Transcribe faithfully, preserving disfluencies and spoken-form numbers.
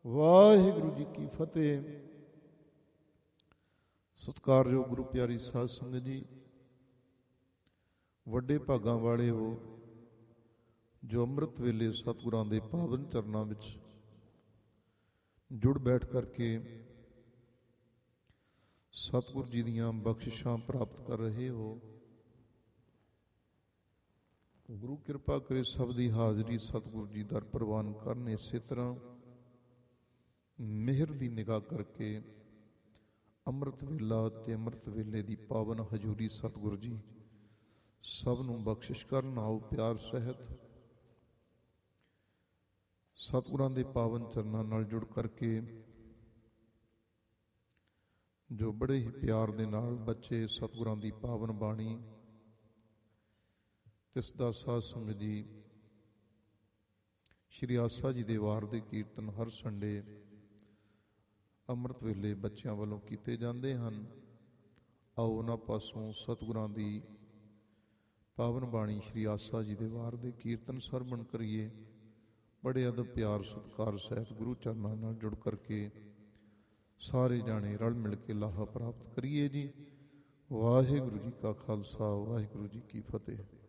ਵਾਹਿਗੁਰੂ ਜੀ ਕੀ ਫਤਿਹ। ਸਤਿਕਾਰਯੋਗ ਗੁਰੂ ਪਿਆਰੀ ਸਾਧ ਸੰਗਤ ਜੀ, ਵੱਡੇ ਭਾਗਾਂ ਵਾਲੇ ਹੋ ਜੋ ਅੰਮ੍ਰਿਤ ਵੇਲੇ ਸਤਿਗੁਰਾਂ ਦੇ ਪਾਵਨ ਚਰਨਾਂ ਵਿੱਚ ਜੁੜ ਬੈਠ ਕਰਕੇ ਸਤਿਗੁਰ ਜੀ ਦੀਆਂ ਬਖਸ਼ਿਸ਼ਾਂ ਪ੍ਰਾਪਤ ਕਰ ਰਹੇ ਹੋ। ਗੁਰੂ ਕਿਰਪਾ ਕਰੇ ਸਭ ਦੀ ਹਾਜ਼ਰੀ ਸਤਿਗੁਰ ਜੀ ਦਰ ਪ੍ਰਵਾਨ ਕਰਨ। ਇਸੇ ਤਰ੍ਹਾਂ ਮਿਹਰ ਦੀ ਨਿਗਾਹ ਕਰਕੇ ਅੰਮ੍ਰਿਤ ਵੇਲਾ ਤੇ ਅੰਮ੍ਰਿਤ ਵੇਲੇ ਦੀ ਪਾਵਨ ਹਜ਼ੂਰੀ ਸਤਿਗੁਰ ਜੀ ਸਭ ਨੂੰ ਬਖਸ਼ਿਸ਼ ਕਰਨ। ਆਓ ਪਿਆਰ ਸਹਿਤ ਸਤਿਗੁਰਾਂ ਦੇ ਪਾਵਨ ਚਰਨਾਂ ਨਾਲ ਜੁੜ ਕਰਕੇ, ਜੋ ਬੜੇ ਹੀ ਪਿਆਰ ਦੇ ਨਾਲ ਬੱਚੇ ਸਤਿਗੁਰਾਂ ਦੀ ਪਾਵਨ ਬਾਣੀ ਤਿਸ ਦਾ ਸਾਧ ਸੰਗਤ ਜੀ ਸ਼੍ਰੀ ਆਸਾ ਜੀ ਦੇ ਵਾਰ ਦੇ ਕੀਰਤਨ ਹਰ ਸੰਡੇ ਅੰਮ੍ਰਿਤ ਵੇਲੇ ਬੱਚਿਆਂ ਵੱਲੋਂ ਕੀਤੇ ਜਾਂਦੇ ਹਨ। ਆਓ ਉਹਨਾਂ ਪਾਸੋਂ ਸਤਿਗੁਰਾਂ ਦੀ ਪਾਵਨ ਬਾਣੀ ਸ਼੍ਰੀ ਆਸਾ ਜੀ ਦੇ ਵਾਰ ਦੇ ਕੀਰਤਨ ਸਰਵਣ ਕਰੀਏ। ਬੜੇ ਅਦਬ ਪਿਆਰ ਸਤਿਕਾਰ ਸਹਿਤ ਗੁਰੂ ਚਰਨਾਂ ਨਾਲ ਜੁੜ ਕਰਕੇ ਸਾਰੇ ਜਾਣੇ ਰਲ ਮਿਲ ਕੇ ਲਾਹਾ ਪ੍ਰਾਪਤ ਕਰੀਏ ਜੀ। ਵਾਹਿਗੁਰੂ ਜੀ ਕਾ ਖਾਲਸਾ, ਵਾਹਿਗੁਰੂ ਜੀ ਕੀ ਫਤਿਹ।